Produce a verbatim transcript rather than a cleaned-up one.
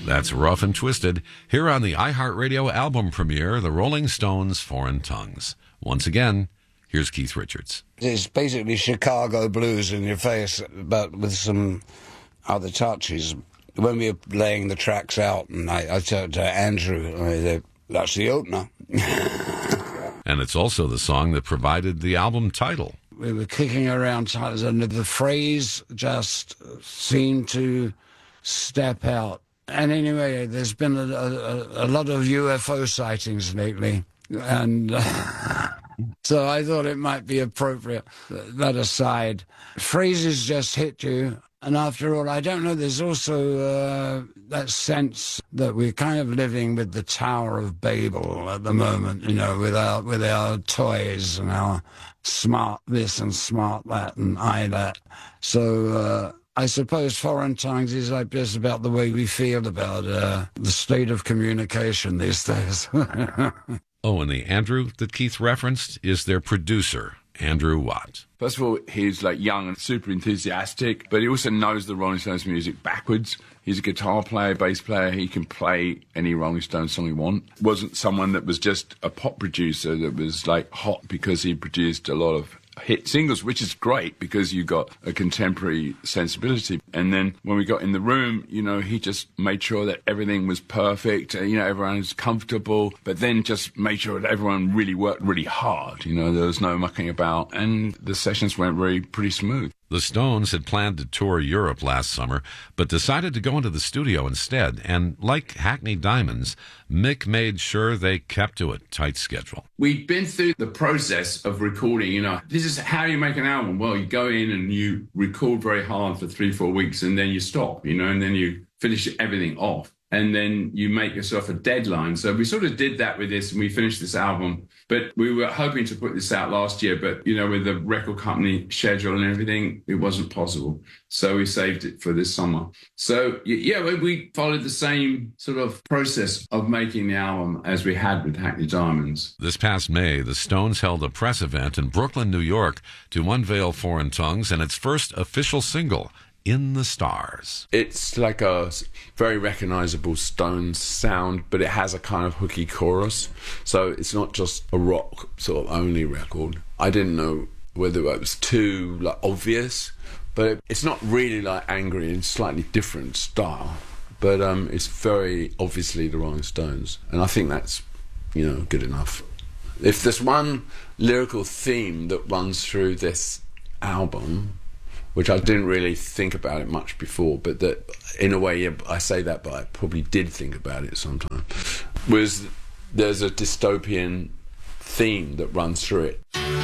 That's Rough and Twisted, here on the iHeartRadio album premiere, The Rolling Stones' Foreign Tongues. Once again, here's Keith Richards. It's basically Chicago blues in your face, but with some other touches. When we were laying the tracks out, and I, I said to Andrew, I said, that's the opener. And it's also the song that provided the album title. We were kicking around titles, and the phrase just seemed to step out. And anyway, there's been a, a, a lot of U F O sightings lately, and uh, so I thought it might be appropriate. That aside, phrases just hit you, and after all, I don't know, there's also uh, that sense that we're kind of living with the Tower of Babel at the moment, you know, with our, with our toys and our smart this and smart that and I that. So... Uh, I suppose Foreign Tongues is like just about the way we feel about uh, the state of communication these days. Oh, and the Andrew that Keith referenced is their producer, Andrew Watt. First of all, he's like young and super enthusiastic, but he also knows the Rolling Stones music backwards. He's a guitar player, bass player. He can play any Rolling Stones song he wants. Wasn't someone that was just a pop producer that was like hot because he produced a lot of hit singles, which is great because you got a contemporary sensibility. And then when we got in the room, you know, he just made sure that everything was perfect, you know, everyone was comfortable, but then just made sure that everyone really worked really hard. You know, there was no mucking about, and the sessions went very pretty smooth. The Stones had planned to tour Europe last summer, but decided to go into the studio instead. And like Hackney Diamonds, Mick made sure they kept to a tight schedule. We'd been through the process of recording, you know, this is how you make an album. Well, you go in and you record very hard for three, four weeks, and then you stop, you know, and then you finish everything off. And then you make yourself a deadline. So we sort of did that with this, and we finished this album. But we were hoping to put this out last year, but, you know, with the record company schedule and everything, it wasn't possible. So we saved it for this summer. So, yeah, we followed the same sort of process of making the album as we had with Hackney Diamonds. This past May, the Stones held a press event in Brooklyn, New York, to unveil Foreign Tongues and its first official single, In the Stars. It's like a very recognizable Stones sound, but it has a kind of hooky chorus. So it's not just a rock sort of only record. I didn't know whether it was too like obvious, but it, it's not really like angry and slightly different style. But um, it's very obviously the Rolling Stones, and I think that's, you know, good enough. If there's one lyrical theme that runs through this album, which I didn't really think about it much before, but that, in a way, yeah, I say that, but I probably did think about it sometime, was there's a dystopian theme that runs through it.